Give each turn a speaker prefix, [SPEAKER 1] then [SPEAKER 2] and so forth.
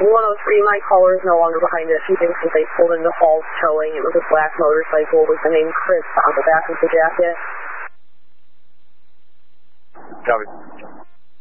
[SPEAKER 1] 103, my caller is no longer behind it. She thinks that they pulled into false towing. It was a black motorcycle with the name Chris on the back of the jacket.
[SPEAKER 2] Copy.